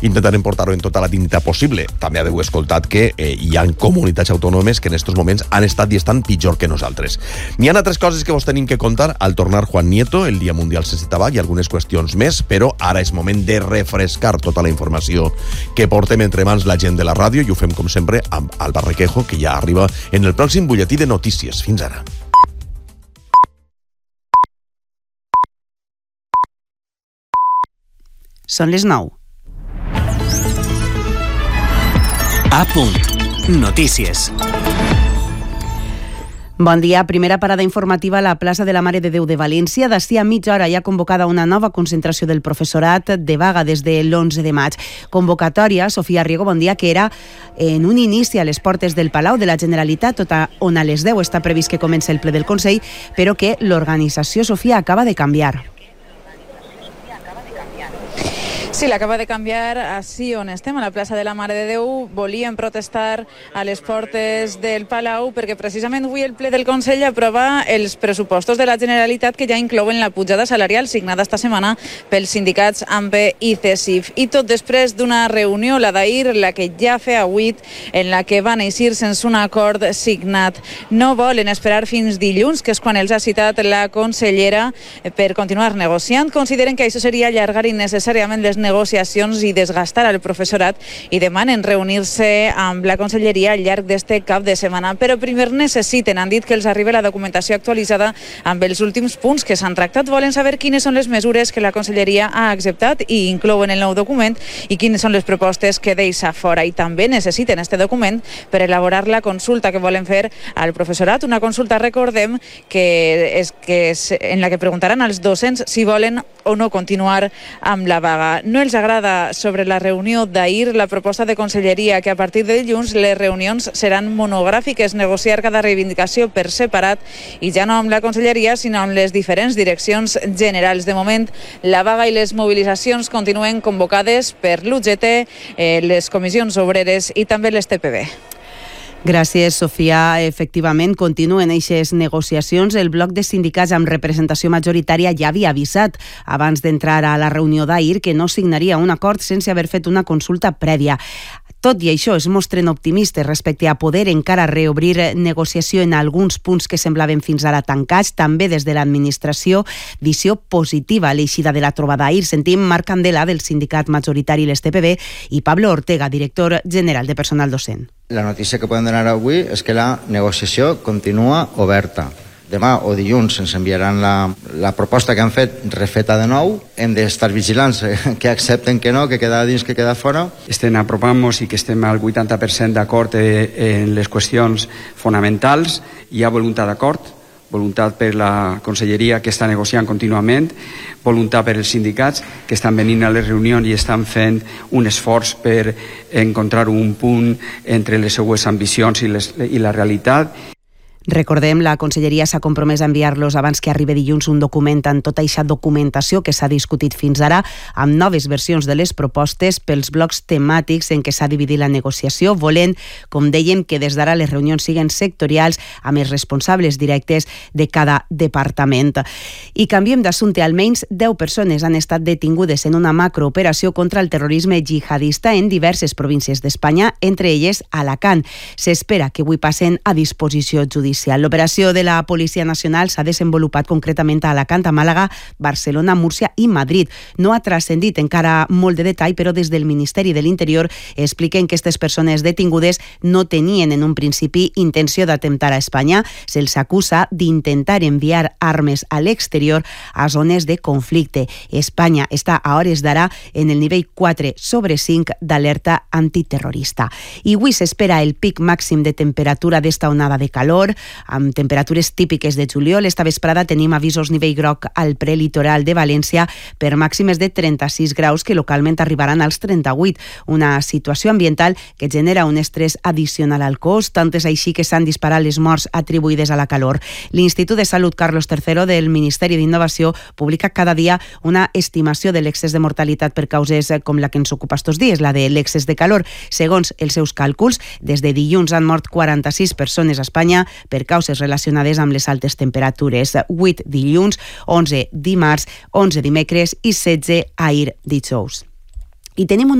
intentarem portar-ho en tota la dignitat possible. També haveu escoltat que hi ha comunitats autònomes que en aquests moments han estat i estan pitjor que nosaltres. N'hi ha altres coses que vos tenim que contar al tornar Juan Nieto, el Dia Mundial sense tabac i algunes qüestions més, però ara és moment de refrescar tota la informació que portem entre mans la gent de la ràdio, i ho fem com sempre amb Alba Requejo, que ja arriba en el pròxim butlletí de notícies. Fins ara. Són les 9. A punt. Notícies. Bon dia. Primera parada informativa a la plaça de la Mare de Déu de València. D'ací a mitja hora hi ha convocada una nova concentració del professorat de vaga des de l'11 de maig. Convocatòria, Sofia Riego, bon dia, que era en un inici a les portes del Palau de la Generalitat, on a les 10 està previst que comença el ple del Consell, però que l'organització, Sofia, acaba de canviar. Sí, l'acaba de canviar. Així on estem, a la plaça de la Mare de Déu, volien protestar a les portes del Palau perquè precisament avui el ple del Consell aprova els pressupostos de la Generalitat que ja inclouen la pujada salarial signada esta setmana pels sindicats AMPE i CESIF. I tot després d'una reunió, la d'ahir, la que ja feia 8, en la que van eixir sense un acord signat. No volen esperar fins dilluns, que és quan els ha citat la consellera, per continuar negociant. Consideren que això seria allargar innecessàriament les negociacions i desgastar al professorat i demanen reunir-se amb la conselleria al llarg d'este cap de setmana. Però primer necessiten, han dit, que els arribi la documentació actualitzada amb els últims punts que s'han tractat. Volen saber quines són les mesures que la conselleria ha acceptat i inclouen el nou document i quines són les propostes que deixa fora. I també necessiten este document per elaborar la consulta que volen fer al professorat. Una consulta, recordem, en la que preguntaran als docents si volen o no continuar amb la vaga. No els agrada sobre la reunió d'ahir la proposta de conselleria que a partir de dilluns les reunions seran monogràfiques, negociar cada reivindicació per separat i ja no amb la conselleria sinó amb les diferents direccions generals. De moment, la vaga i les mobilitzacions continuen convocades per l'UGT, les comissions obreres i també les TPB. Gràcies, Sofia. Efectivament, continuen eixes negociacions. El bloc de sindicats amb representació majoritària ja havia avisat abans d'entrar a la reunió d'ahir que no signaria un acord sense haver fet una consulta prèvia. Tot i això, es mostren optimistes respecte a poder encara reobrir negociació en alguns punts que semblaven fins ara tancats. També des de l'administració, visió positiva a l'eixida de la trobada ahir. Sentim Marc Candela, del sindicat majoritari les TPB, i Pablo Ortega, director general de personal docent. La notícia que podem donar avui és que la negociació continua oberta. Demà o dilluns ens enviaran la proposta que han fet refeta de nou. Hem d'estar vigilants que accepten que no, que queda dins, que queda fora. Estem apropant-nos i que estem al 80% d'acord en les qüestions fonamentals. Hi ha voluntat d'acord, voluntat per la conselleria que està negociant contínuament, voluntat per els sindicats que estan venint a les reunions i estan fent un esforç per encontrar un punt entre les seues ambicions i la realitat. Recordem, la conselleria s'ha compromès a enviar-los abans que arribi dilluns un document amb tota aquesta documentació que s'ha discutit fins ara, amb noves versions de les propostes pels blocs temàtics en què s'ha dividit la negociació, volent, com dèiem, que des d'ara les reunions siguen sectorials amb els responsables directes de cada departament. I canviem d'assumpte. Almenys 10 persones han estat detingudes en una macrooperació contra el terrorisme jihadista en diverses províncies d'Espanya, entre elles Alacant. S'espera que avui passen a disposició judicial. L'operació de la Policia Nacional s'ha desenvolupat concretament a Alacant, a Màlaga, Barcelona, Múrcia i Madrid. No ha transcendit encara molt de detall, però des del Ministeri de l'Interior expliquen que aquestes persones detingudes no tenien en un principi intenció d'atemptar a Espanya. Se'ls acusa d'intentar enviar armes a l'exterior a zones de conflicte. Espanya està a hores d'ara en el nivell 4/5 d'alerta antiterrorista. I avui s'espera el pic màxim de temperatura d'esta onada de calor, amb temperatures típiques de juliol. Esta vesprada tenim avisos nivell groc al prelitoral de València per màximes de 36 graus que localment arribaran als 38. Una situació ambiental que genera un estrès addicional al cos, tant és així que s'han disparat les morts atribuïdes a la calor. L'Institut de Salut Carlos III del Ministeri d'Innovació publica cada dia una estimació de l'excés de mortalitat per causes com la que ens ocupa estos dies, la de l'excés de calor. Segons els seus càlculs, des de dilluns han mort 46 persones a Espanya per causes relacionades amb les altes temperatures. 8 dilluns, 11 dimarts, 11 dimecres i 16 ahir dijous. I tenim un